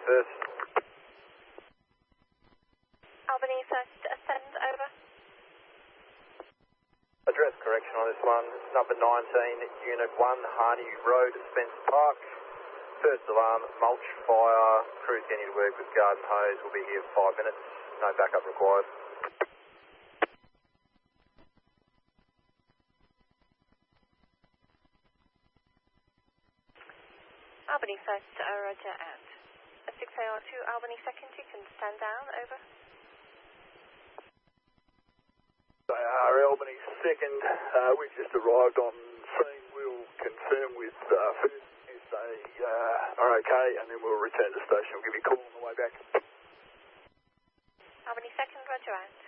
first. Albany first ascend, over. Address correction on this one. Number 19, Unit 1, Harney Road, Spence Park. First alarm, mulch fire. Crew continue to work with garden hose. We'll be here for 5 minutes. No backup required. Albany first, roger, out. 6AR2, Albany second, you can stand down, over. Albany second, we've just arrived on scene. We'll confirm with first if they are okay, and then we'll return to the station. We'll give you a call on the way back. Albany second, roger, out.